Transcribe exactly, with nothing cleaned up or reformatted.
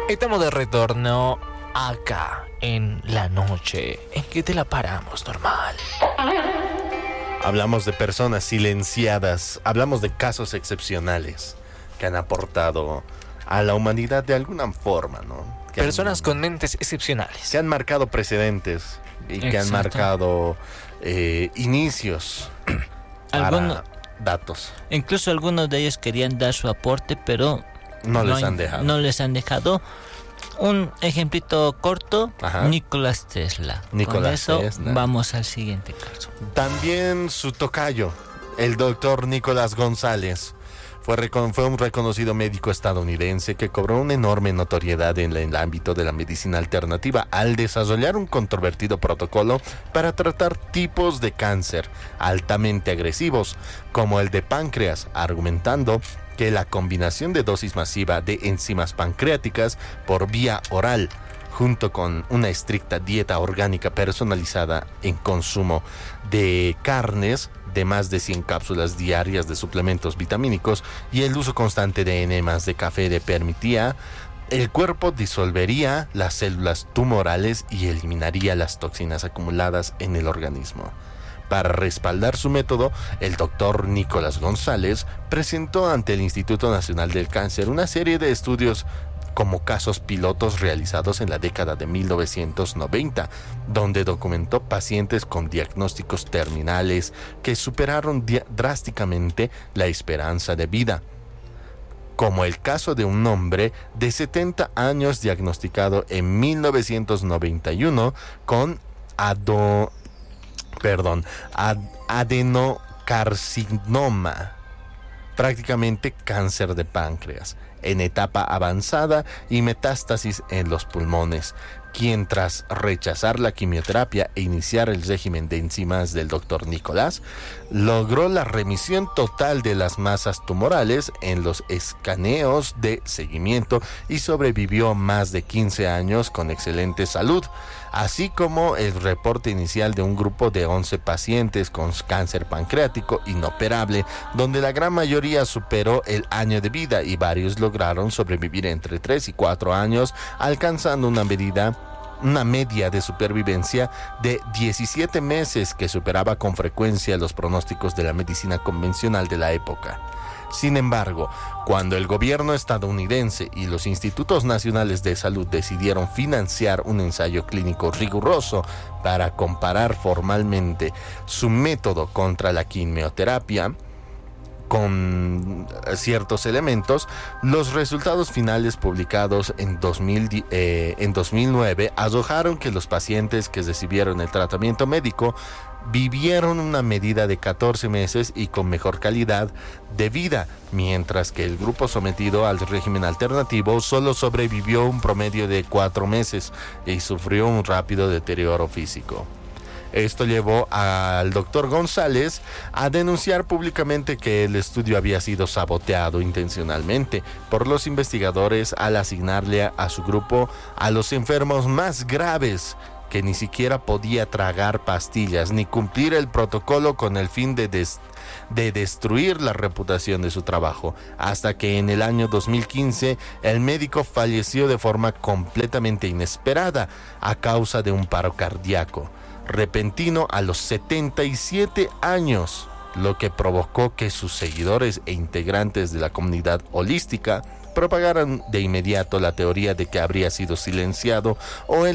Estamos de retorno acá en la noche. ¿En qué te la paramos, normal? Hablamos de personas silenciadas, hablamos de casos excepcionales que han aportado a la humanidad de alguna forma, ¿no? Que Personas han, con mentes excepcionales. que han marcado precedentes y que Exacto. han marcado eh, inicios para Alguno- datos. Incluso algunos de ellos querían dar su aporte, pero No les hay- han dejado. No les han dejado. Un ejemplito corto, Ajá. Nicolás Tesla. Con Nicolás eso Tesla. vamos al siguiente caso. También su tocayo, el doctor Nicolás González, fue, recon- fue un reconocido médico estadounidense que cobró una enorme notoriedad en, la- en el ámbito de la medicina alternativa al desarrollar un controvertido protocolo para tratar tipos de cáncer altamente agresivos, como el de páncreas, argumentando que la combinación de dosis masiva de enzimas pancreáticas por vía oral, junto con una estricta dieta orgánica personalizada en consumo de carnes, de más de cien cápsulas diarias de suplementos vitamínicos y el uso constante de enemas de café le permitía, el cuerpo disolvería las células tumorales y eliminaría las toxinas acumuladas en el organismo. Para respaldar su método, el doctor Nicolás González presentó ante el Instituto Nacional del Cáncer una serie de estudios como casos pilotos realizados en la década de mil novecientos noventa, donde documentó pacientes con diagnósticos terminales que superaron dia- drásticamente la esperanza de vida, como el caso de un hombre de setenta años diagnosticado en mil novecientos noventa y uno con ado, perdón, ad- adenocarcinoma, prácticamente cáncer de páncreas, en etapa avanzada y metástasis en los pulmones, quien tras rechazar la quimioterapia e iniciar el régimen de enzimas del doctor Nicolás, logró la remisión total de las masas tumorales en los escaneos de seguimiento y sobrevivió más de quince años con excelente salud, así como el reporte inicial de un grupo de once pacientes con cáncer pancreático inoperable, donde la gran mayoría superó el año de vida y varios lograron sobrevivir entre tres y cuatro años, alcanzando una medida una media de supervivencia de diecisiete meses que superaba con frecuencia los pronósticos de la medicina convencional de la época. Sin embargo, cuando el gobierno estadounidense y los institutos nacionales de salud decidieron financiar un ensayo clínico riguroso para comparar formalmente su método contra la quimioterapia con ciertos elementos, los resultados finales publicados en, dos mil, eh, en dos mil nueve arrojaron que los pacientes que recibieron el tratamiento médico vivieron una medida de catorce meses y con mejor calidad de vida, mientras que el grupo sometido al régimen alternativo solo sobrevivió un promedio de cuatro meses y sufrió un rápido deterioro físico. Esto llevó al doctor González a denunciar públicamente que el estudio había sido saboteado intencionalmente por los investigadores al asignarle a su grupo a los enfermos más graves, que ni siquiera podía tragar pastillas ni cumplir el protocolo con el fin de, des- de destruir la reputación de su trabajo, hasta que en el año dos mil quince el médico falleció de forma completamente inesperada a causa de un paro cardíaco repentino a los setenta y siete años, lo que provocó que sus seguidores e integrantes de la comunidad holística propagaran de inmediato la teoría de que habría sido silenciado o el